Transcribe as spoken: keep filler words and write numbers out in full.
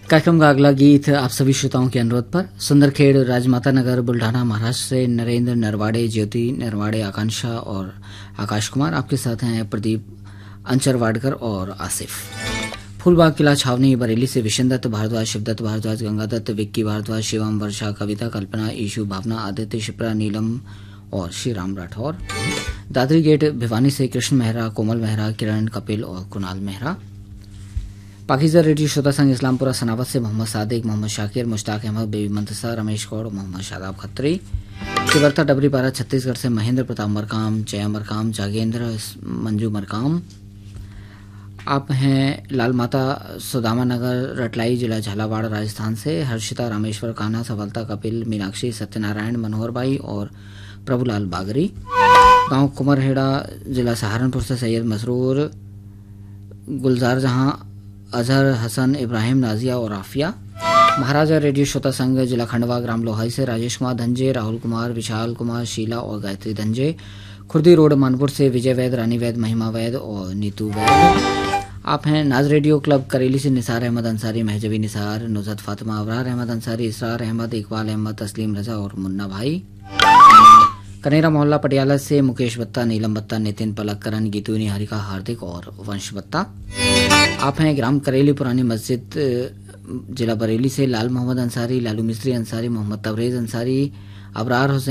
कार्यक्रम का अगला गीत आप सभी श्रोताओं के अनुरोध पर सुंदरखेड़ राजमाता नगर बुल्ढाना महाराष्ट्र से नरेंद्र नरवाड़े, ज्योति नरवाड़े, आकांक्षा और आकाश कुमार। आपके साथ हैं प्रदीप अंचरवाडकर और आसिफ। फूलबाग किला छावनी बरेली से विशन दत्त भारद्वाज, शिवदत्त भारद्वाज, गंगा दत्त, विक्की भारद्वाज, शिवम, वर्षा, कविता, कल्पना, ईशु, भावना, आदित्य, शिप्रा, नीलम और श्री राम राठौर। दादरी गेट भिवानी से कृष्ण मेहरा, कोमल मेहरा, किरण, कपिल और कुणाल मेहरा। पाकिजा रेडियो श्रोता संघ इस्लामपुरा सनावत से मोहम्मद सादिक, मोहम्मद शाकिर, मुश्ताक अहमद, बेबी मंतसा, रमेश कौड़, मोहम्मद शादाब खत्री। शिवरता डबरी पारा छत्तीसगढ़ से महेंद्र प्रताप मरकाम, जया मरकाम, जागेंद्र, मंजू मरकाम। आप हैं लाल माता सुदामा नगर रटलाई जिला झालावाड़ राजस्थान से हर्षिता, रामेश्वर, कान्हा, सफलता, कपिल, मीनाक्षी, सत्यनारायण, मनोहर भाई और प्रभुलाल बागरी। गांव कुमरहेड़ा जिला सहारनपुर से सैयद मसरूर, गुलजार जहां, अजहर, हसन, इब्राहिम, नाजिया और आफिया। महाराजा रेडियो श्रोता संघ जिला खंडवा ग्राम लोहाई से राजेश कुमार धंजे, राहुल कुमार, विशाल कुमार, शीला और गायत्री धंजे। खुर्दी रोड मानपुर से विजय वैद, रानी वैद, महिमा वैद और नीतू वैद। आप हैं नाज रेडियो क्लब करेली से निसार अहमद अंसारी, महजबी निसार, नुजत फातिमा, अबरार अहमद अंसारी, इसरार अहमद, इकबाल अहमद, तस्लीम रजा और मुन्ना भाई। कनेरा मोहल्ला पटियाला से मुकेश बत्ता, नीलम बत्ता, नितिन पलक, करण, गीतू, निहारिका, हार्दिक और वंश बत्ता। आप हैं ग्राम करेली पुरानी मस्जिद जिला बरेली से लाल मोहम्मद अंसारी, लालू मिस्त्री अंसारी, मोहम्मद तबरेज अंसारी, अबरार हुसैन,